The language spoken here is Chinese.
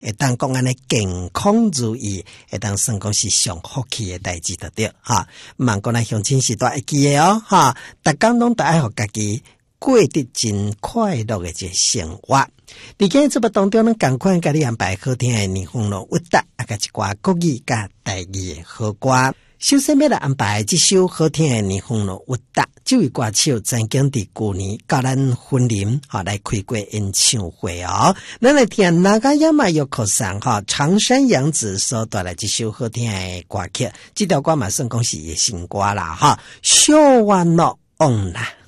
会当讲安尼健康如意，会当算讲是上福气的代志就对哈。万国来乡亲是大会记的哦哈，逐工拢得爱互家己过得真快乐的一个生活。伫今日节目当中呢，赶快甲你安排好听的日风咯，韵达啊，甲一寡国语甲台语的好歌。首先要来安排这首好听的日风咯，韵达这位歌手曾经伫旧年甲咱婚礼来开过演唱会哦。咱来听那个亚马约克桑长山洋子所带来这首好听的歌曲，这条歌嘛算讲是新歌啦小弯咯，啦。